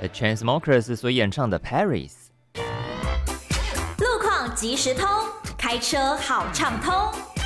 The Chainsmokers 所演唱的 Paris。 路况即时通，开车好畅通。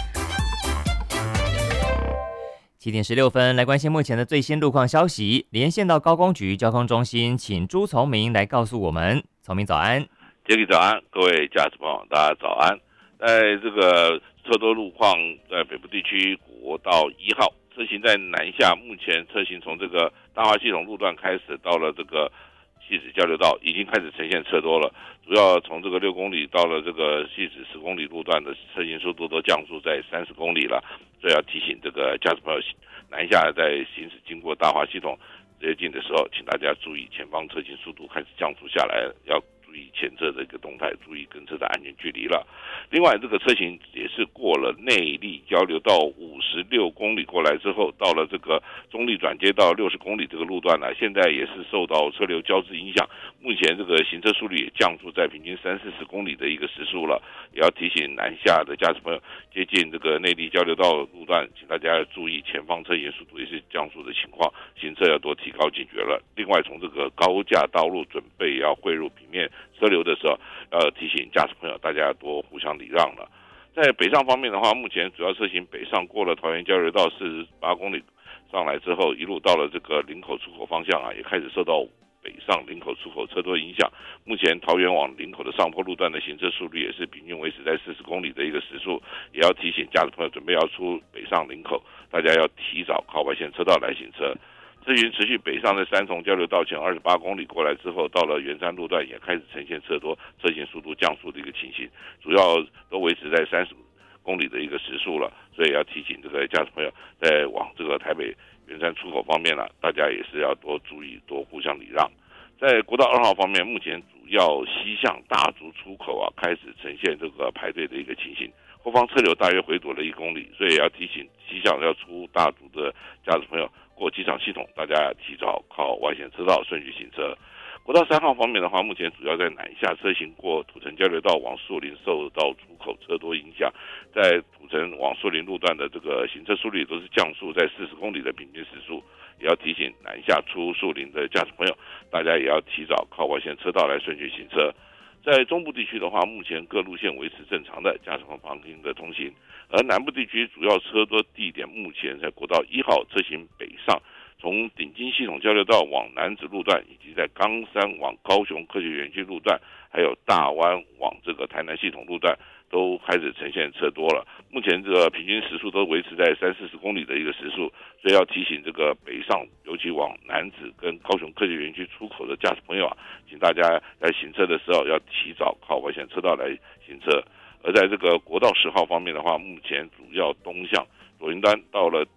7点16分，来关心目前的最新路况消息。连线到高工局交通中心，请朱从明来告诉我们。从明早安。 杰克早安，各位驾驶朋友，大家早安。在这个车多路况，在北部地区国道1号车行在南下，目前车行从这个大华系统路段开始，到了这个汐止交流道，已经开始呈现车多了。主要从这个6公里到了这个汐止10公里路段的车行速度都降速在30公里了，所以要提醒这个驾驶朋友南下在行驶经过大华系统接近的时候，请大家注意前方车行速度开始降速下来，要注意前车的一个动态，注意跟车的安全距离了。另外，这个车型也是过了内壢交流道56公里过来之后，到了这个中壢转接到60公里这个路段呢，现在也是受到车流交织影响，目前这个行车速率也降速在平均30-40公里的一个时速了，也要提醒南下的驾驶朋友接近这个内壢交流道路段，请大家要注意前方车型速度也是降速的情况，行车要多提高警觉了。另外，从这个高架道路准备要汇入平面车流的时候，要提醒驾驶朋友大家要多互相礼让了。在北上方面的话，目前主要车型北上过了桃园交流道48公里上来之后，一路到了这个林口出口方向也开始受到北上林口出口车多影响。目前桃园往林口的上坡路段的行车速率也是平均维持在40公里的一个时速，也要提醒驾驶朋友准备要出北上林口，大家要提早靠外线车道来行车。至于持续北上的三重交流道前28公里过来之后，到了圆山路段也开始呈现车多，车行速度降速的一个情形，主要都维持在30公里的一个时速了，所以要提醒这个驾驶朋友在往这个台北圆山出口方面大家也是要多注意，多互相礼让。在国道2号方面，目前主要西向大竹出口开始呈现这个排队的一个情形，后方车流大约回堵了1公里，所以要提醒西向要出大竹的驾驶朋友过机场系统，大家提早靠外线车道顺序行车。国道3号方面的话，目前主要在南下车行过土城交流道往树林受到出口车多影响，在土城往树林路段的这个行车速率都是降速在40公里的平均时速，也要提醒南下出树林的驾驶朋友，大家也要提早靠外线车道来顺序行车。在中部地区的话，目前各路线维持正常的驾驶旁听的通行，而南部地区主要车多地点目前在国道1号车行北上，从顶金系统交流道往楠梓路段，以及在冈山往高雄科学园区路段，还有大湾往这个台南系统路段，都开始呈现车多了。目前这个平均时速都维持在30-40公里的一个时速，所以要提醒这个北上，尤其往楠梓跟高雄科学园区出口的驾驶朋友请大家在行车的时候要提早靠外线车道来行车。而在这个国道10号方面的话，目前主要东向左营端到了